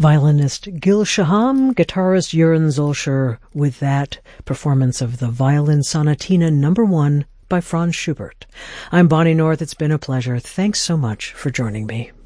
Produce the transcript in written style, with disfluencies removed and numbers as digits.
Violinist Gil Shaham, guitarist Jeroen Zolscher, with that performance of the Violin Sonatina No. 1 by Franz Schubert. I'm Bonnie North. It's been a pleasure. Thanks so much for joining me.